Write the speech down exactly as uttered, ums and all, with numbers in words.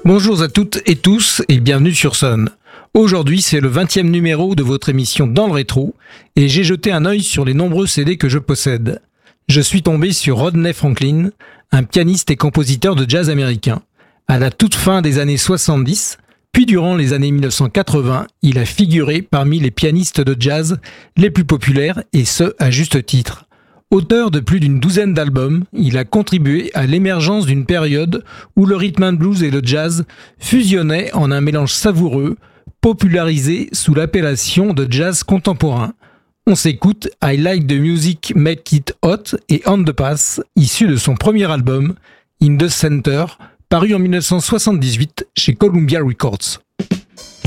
Bonjour à toutes et tous et bienvenue sur Sun. Aujourd'hui, c'est le vingtième numéro de votre émission Dans le Rétro et j'ai jeté un œil sur les nombreux C D que je possède. Je suis tombé sur Rodney Franklin, un pianiste et compositeur de jazz américain. À la toute fin des années soixante-dix, puis durant les années mille neuf cent quatre-vingts, il a figuré parmi les pianistes de jazz les plus populaires et ce, à juste titre. Auteur de plus d'une douzaine d'albums, il a contribué à l'émergence d'une période où le rhythm and blues et le jazz fusionnaient en un mélange savoureux, popularisé sous l'appellation de jazz contemporain. On s'écoute I Like the Music Make It Hot et On the Pass, issu de son premier album, In the Center, paru en mille neuf cent soixante-dix-huit chez Columbia Records.